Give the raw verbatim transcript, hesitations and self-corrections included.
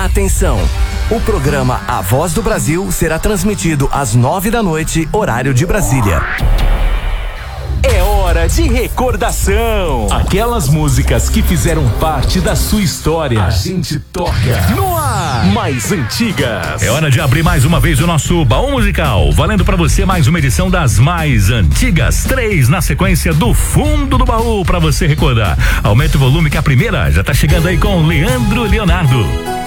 Atenção! O programa A Voz do Brasil será transmitido às nove da noite, horário de Brasília. É hora de recordação. Aquelas músicas que fizeram parte da sua história. A gente toca no ar. Mais antigas. É hora de abrir mais uma vez o nosso baú musical. Valendo pra você mais uma edição das mais antigas. Três na sequência do fundo do baú pra você recordar. Aumenta o volume que a primeira já tá chegando aí com Leandro Leonardo.